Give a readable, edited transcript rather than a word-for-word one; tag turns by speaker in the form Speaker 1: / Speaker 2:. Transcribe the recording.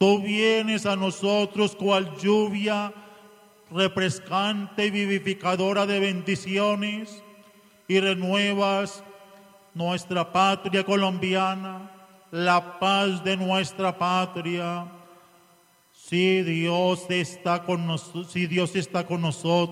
Speaker 1: Tú vienes a nosotros cual lluvia refrescante y vivificadora de bendiciones y renuevas nuestra patria colombiana, la paz de nuestra patria. Si Dios está con nosotros,